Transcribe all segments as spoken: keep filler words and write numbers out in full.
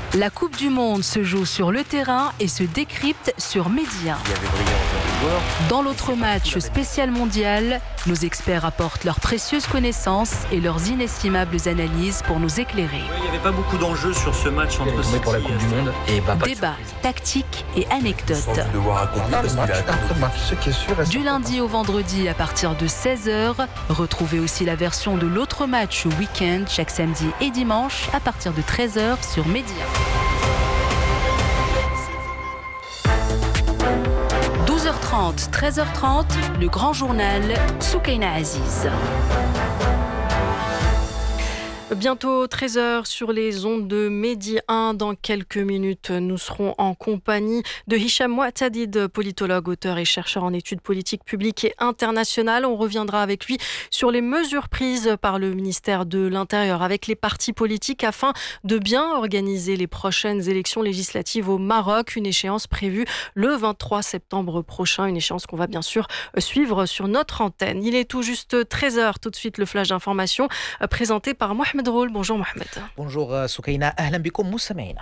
La Coupe du Monde se joue sur le terrain et se décrypte sur Média. Dans l'autre match spécial mondial, nos experts apportent leurs précieuses connaissances et leurs inestimables analyses pour nous éclairer. Ouais, il n'y avait pas beaucoup d'enjeux sur ce match entre City pour la Coupe du Monde. Et bah, Débat, tactique et anecdotes. Du lundi au vendredi à partir de seize heures, retrouvez aussi la version de l'autre match au week-end chaque samedi et dimanche à partir de treize heures sur Média. douze heures trente, treize heures trente, le grand journal Soukaina Aziz. Bientôt treize heures sur les ondes de Medi un. Dans quelques minutes, nous serons en compagnie de Hicham Mouatadid, politologue, auteur et chercheur en études politiques publiques et internationales. On reviendra avec lui sur les mesures prises par le ministère de l'Intérieur avec les partis politiques afin de bien organiser les prochaines élections législatives au Maroc. Une échéance prévue le vingt-trois septembre prochain. Une échéance qu'on va bien sûr suivre sur notre antenne. Il est tout juste treize heures. Tout de suite, le flash d'information présenté par Mohamed Roul. Bonjour Mohamed. Bonjour Soukaina, أهلا بكم مستمعينا.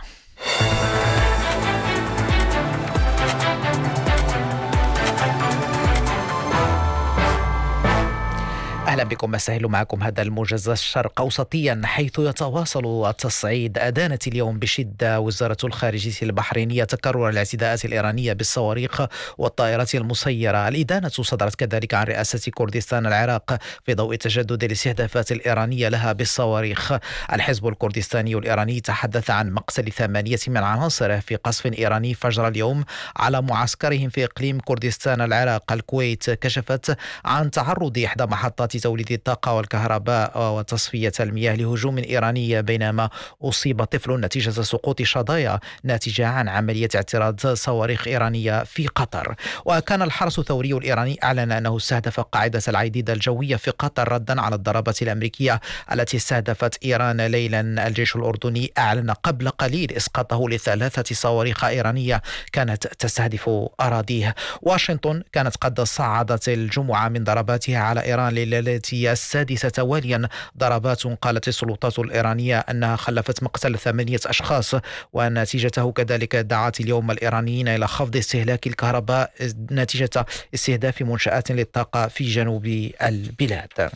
أهلا بكم، أسهل معكم هذا الموجز الشرق أوسطيا حيث يتواصل التصعيد. أدانت اليوم بشدة وزارة الخارجية البحرينية تكرر الاعتداءات الإيرانية بالصواريخ والطائرات المسيرة. الإدانة صدرت كذلك عن رئاسة كردستان العراق في ضوء تجدد الاستهدافات الإيرانية لها بالصواريخ. الحزب الكردستاني الإيراني تحدث عن مقتل ثمانية من عناصره في قصف إيراني فجر اليوم على معسكرهم في إقليم كردستان العراق. الكويت كشفت عن تعرض إحدى محطات توليد الطاقة والكهرباء وتصفية المياه لهجوم إيراني بينما أصيب طفل نتيجة سقوط شظايا ناتجة عن عملية اعتراض صواريخ إيرانية في قطر. وكان الحرس الثوري الإيراني أعلن أنه استهدف قاعدة العديد الجوية في قطر ردا على الضربات الأمريكية التي استهدفت إيران ليلا. الجيش الأردني أعلن قبل قليل إسقاطه لثلاثة صواريخ إيرانية كانت تستهدف أراضيه. واشنطن كانت قد صعدت الجمعة من ضرباتها على إيران ليلة التي السادسة تواليا، ضربات قالت السلطات الإيرانية أنها خلفت مقتل ثمانية أشخاص، ونتيجته كذلك دعت اليوم الإيرانيين إلى خفض استهلاك الكهرباء نتيجة استهداف منشآت للطاقة في جنوب البلاد.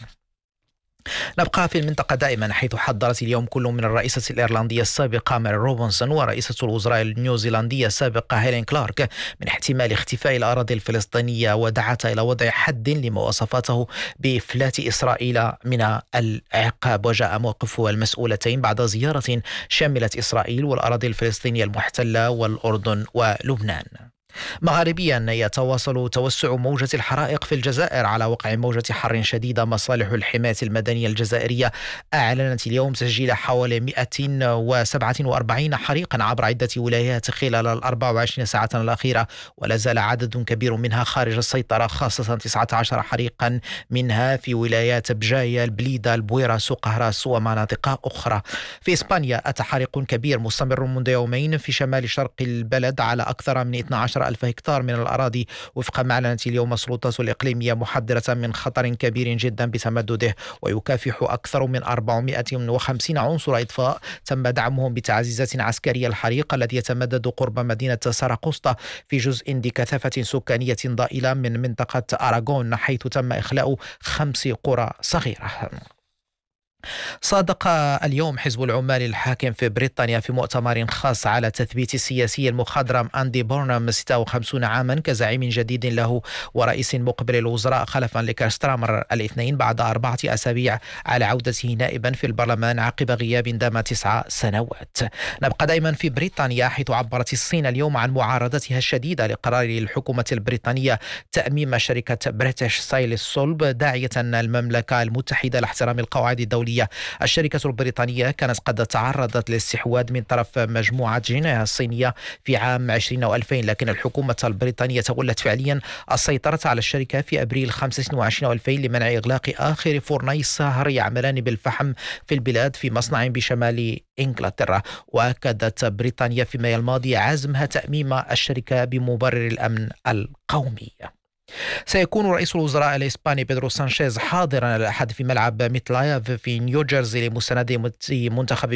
نبقى في المنطقة دائما حيث حذرت اليوم كل من الرئيسة الإيرلندية السابقة ماري روبنسون ورئيسة الوزراء النيوزيلندية السابقة هيلين كلارك من احتمال اختفاء الأراضي الفلسطينية، ودعت إلى وضع حد لما وصفته بإفلات إسرائيل من العقاب. وجاء موقف المسؤولتين بعد زيارة شملت إسرائيل والأراضي الفلسطينية المحتلة والأردن ولبنان. مغاربيا يتواصل توسع موجة الحرائق في الجزائر على وقع موجة حر شديدة. مصالح الحماية المدنية الجزائرية أعلنت اليوم تسجيل حوالي مئة وسبعة وأربعين حريقا عبر عدة ولايات خلال الأربع وعشرين ساعة الأخيرة، ولا زال عدد كبير منها خارج السيطرة، خاصة تسعة عشر حريقا منها في ولايات بجاية، البليدة، البويرة، سوق هراس ومناطق أخرى. في إسبانيا أتى حريق كبير مستمر منذ يومين في شمال شرق البلد على أكثر من اثني عشر ألف هكتار من الأراضي، وفق ما أعلنت اليوم السلطات الإقليمية، محذرة من خطر كبير جدا بتمدده. ويكافح أكثر من أربعمئة وخمسين عنصر إطفاء تم دعمهم بتعزيزات عسكرية الحريق الذي يتمدد قرب مدينة ساراقوستا في جزء بكثافة سكانية ضئيلة من منطقة أراغون، حيث تم إخلاء خمس قرى صغيرة. صادق اليوم حزب العمال الحاكم في بريطانيا في مؤتمر خاص على تثبيت السياسي المخضرم أندي بورنهام ستة وخمسين عاما كزعيم جديد له ورئيس مقبل الوزراء خلفا لكرسترامر الاثنين بعد أربعة أسابيع على عودته نائبا في البرلمان عقب غياب دام تسع سنوات. نبقى دائما في بريطانيا حيث عبرت الصين اليوم عن معارضتها الشديدة لقرار الحكومة البريطانية تأميم شركة بريتش ستايل الصلب، داعية المملكة المتحدة لاحترام القواعد الدولية. الشركة البريطانية كانت قد تعرضت للاستحواذ من طرف مجموعة جينيا الصينية في عام عشرين وألفين، لكن الحكومة البريطانية تولت فعليا السيطرة على الشركة في أبريل خمسة وعشرين وألفين لمنع إغلاق آخر فرني ساهر يعملان بالفحم في البلاد في مصنع بشمال إنجلترا. وأكدت بريطانيا فيما الماضي عزمها تأميم الشركة بمبرر الأمن القومي. سيكون رئيس الوزراء الإسباني بيدرو سانشيز حاضرا الأحد في ملعب ميتلايف في نيوجيرسي لمساندة منتخب